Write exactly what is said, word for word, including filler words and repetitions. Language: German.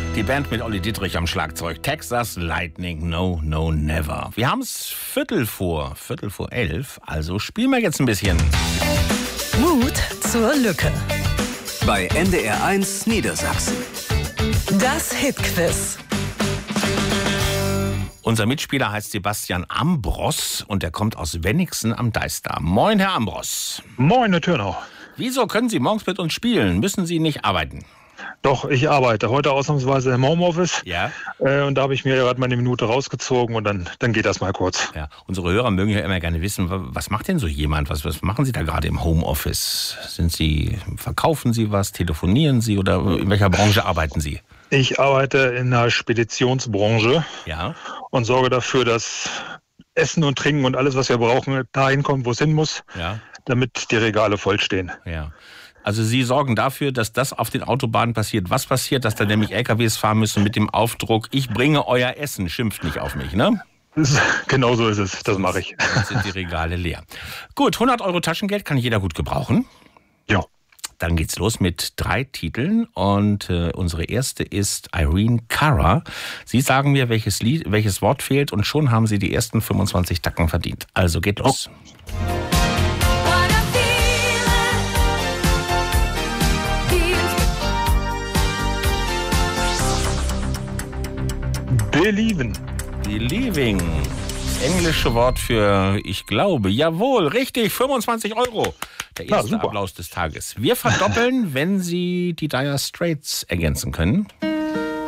Die Band mit Olli Dittrich am Schlagzeug. Texas Lightning, no, no, never. Wir haben es Viertel vor, Viertel vor elf, also spielen wir jetzt ein bisschen. Mut zur Lücke. Bei N D R eins Niedersachsen. Das Hitquiz. Unser Mitspieler heißt Sebastian Ambros und er kommt aus Wenigsen am Deister. Moin, Herr Ambros. Moin, Herr Türnau. Wieso können Sie morgens mit uns spielen? Müssen Sie nicht arbeiten? Doch, ich arbeite heute ausnahmsweise im Homeoffice. Ja. Äh, und da habe ich mir gerade mal eine Minute rausgezogen und dann, dann geht das mal kurz. Ja. Unsere Hörer mögen ja immer gerne wissen, was macht denn so jemand? Was, was machen Sie da gerade im Homeoffice? Sind Sie, verkaufen Sie was, telefonieren Sie oder in welcher Branche arbeiten Sie? Ich arbeite in der Speditionsbranche Ja. und sorge dafür, dass Essen und Trinken und alles, was wir brauchen, dahin kommt, wo es hin muss, Ja. damit die Regale vollstehen. Ja. Also Sie sorgen dafür, dass das auf den Autobahnen passiert. Was passiert, dass da nämlich L K Ws fahren müssen mit dem Aufdruck, ich bringe euer Essen, schimpft nicht auf mich, ne? Das ist, genau so ist es, das mache ich. Dann sind die Regale leer. Gut, hundert Euro Taschengeld kann jeder gut gebrauchen. Ja. Dann geht's los mit drei Titeln und äh, unsere erste ist Irene Cara. Sie sagen mir, welches Lied, welches Wort fehlt und schon haben Sie die ersten fünfundzwanzig Tacken verdient. Also geht los. Oh. Belieben. Believing. Das englische Wort für ich glaube. Jawohl, richtig, fünfundzwanzig Euro. Der erste ja, Applaus des Tages. Wir verdoppeln, wenn Sie die Dire Straits ergänzen können.